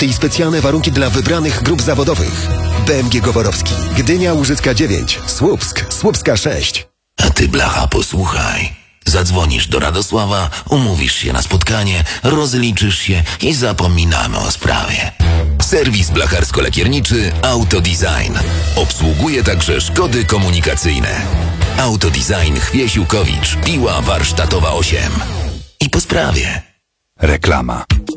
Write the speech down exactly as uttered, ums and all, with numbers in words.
i specjalne warunki dla wybranych grup zawodowych. B M G Goworowski, Gdynia, Łużycka dziewięć, Słupsk, Słupska sześć. A ty, blacha, posłuchaj. Zadzwonisz do Radosława, umówisz się na spotkanie, rozliczysz się i zapominamy o sprawie. Serwis blacharsko-lakierniczy Autodesign. Obsługuje także szkody komunikacyjne. Autodesign Chwiesiłkowicz, Piła Warsztatowa osiem. I po sprawie. Reklama.